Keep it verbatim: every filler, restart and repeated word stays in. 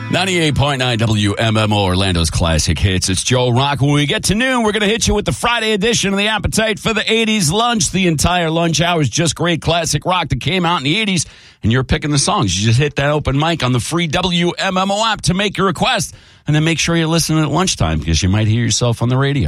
ninety-eight point nine W M M O, Orlando's classic hits. It's Joe Rock. When we get to noon, we're going to hit you with the Friday edition of the Appetite for the eighties lunch. The entire lunch hour is just great classic rock that came out in the eighties, and you're picking the songs. You just hit that open mic on the free W M M O app to make your request, and then make sure you're listening at lunchtime because you might hear yourself on the radio.